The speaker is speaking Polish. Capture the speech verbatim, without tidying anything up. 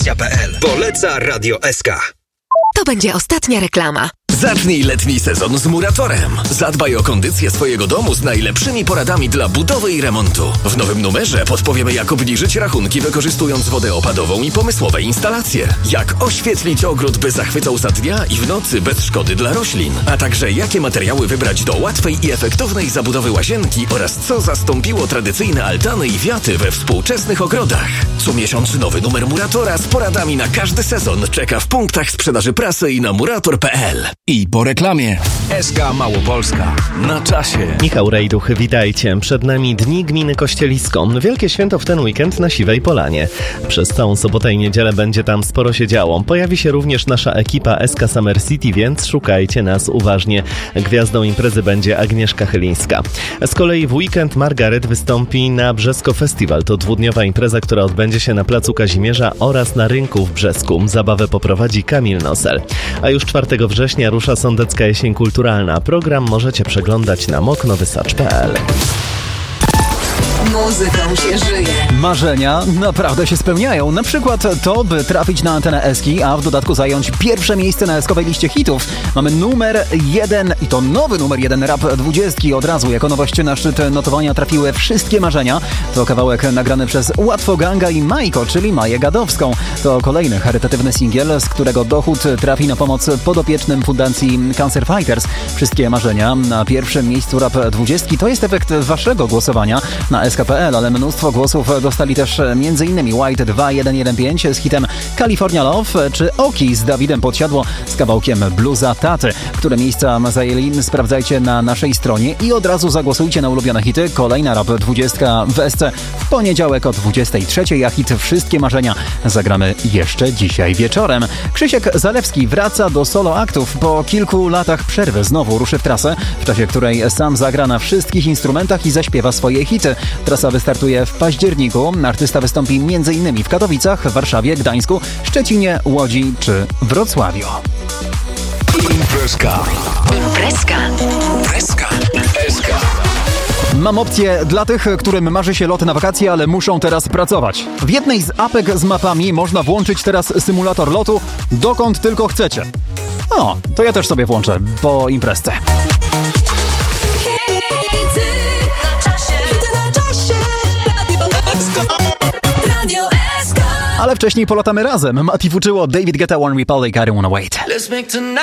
Stacja kropka p l. Poleca Radio S K. To będzie ostatnia reklama. Zacznij letni sezon z Muratorem. Zadbaj o kondycję swojego domu z najlepszymi poradami dla budowy i remontu. W nowym numerze podpowiemy, jak obniżyć rachunki, wykorzystując wodę opadową i pomysłowe instalacje. Jak oświetlić ogród, by zachwycał za dnia i w nocy bez szkody dla roślin. A także jakie materiały wybrać do łatwej i efektownej zabudowy łazienki oraz co zastąpiło tradycyjne altany i wiaty we współczesnych ogrodach. Co miesiąc nowy numer Muratora z poradami na każdy sezon czeka w punktach sprzedaży prasy i na murator kropka p l. I po reklamie. S K Małopolska. Na czasie. Michał Rejduch, witajcie. Przed nami Dni Gminy Kościelisko. Wielkie święto w ten weekend na Siwej Polanie. Przez całą sobotę i niedzielę będzie tam sporo się działo. Pojawi się również nasza ekipa S K Summer City, więc szukajcie nas uważnie. Gwiazdą imprezy będzie Agnieszka Chylińska. Z kolei w weekend Margaret wystąpi na Brzesko Festival. To dwudniowa impreza, która odbędzie się na Placu Kazimierza oraz na rynku w Brzesku. Zabawę poprowadzi Kamil Nosel. A już czwartego września rusza Sądecka Jesień Kulturalna. Program możecie przeglądać na moknowysacz kropka p l. Muzyką się żyje. Marzenia naprawdę się spełniają. Na przykład to, by trafić na antenę Eski, a w dodatku zająć pierwsze miejsce na eskowej liście hitów. Mamy numer jeden i to nowy numer jeden Rap dwudziestki. Od razu jako nowość na szczyt notowania trafiły Wszystkie Marzenia. To kawałek nagrany przez Łatwo Ganga i Majko, czyli Maję Gadowską. To kolejny charytatywny singiel, z którego dochód trafi na pomoc podopiecznym Fundacji Cancer Fighters. Wszystkie Marzenia na pierwszym miejscu Rap dwudziestki to jest efekt waszego głosowania na S K kropka p l, ale mnóstwo głosów dostali też m.in. White dwa jeden jeden pięć z hitem California Love, czy Oki z Dawidem Podsiadło z kawałkiem Bluza Taty. Które miejsca zajęli, sprawdzajcie na naszej stronie i od razu zagłosujcie na ulubione hity. Kolejna Rap dwudziestka w S C w poniedziałek o dwudziestej trzeciej, a hit Wszystkie Marzenia zagramy jeszcze dzisiaj wieczorem. Krzysiek Zalewski wraca do solo aktów. Po kilku latach przerwy znowu ruszy w trasę, w czasie której sam zagra na wszystkich instrumentach i zaśpiewa swoje hity. Trasa wystartuje w październiku. Artysta wystąpi m.in. w Katowicach, Warszawie, Gdańsku, Szczecinie, Łodzi czy Wrocławiu. Imprezka. Imprezka. Imprezka. S K. Mam opcję dla tych, którym marzy się lot na wakacje, ale muszą teraz pracować. W jednej z apek z mapami można włączyć teraz symulator lotu dokąd tylko chcecie. O, to ja też sobie włączę po imprezce. Ale wcześniej polatamy razem. Mati Fuczyło, David Guetta, One Republic, I Don't Wanna Wait.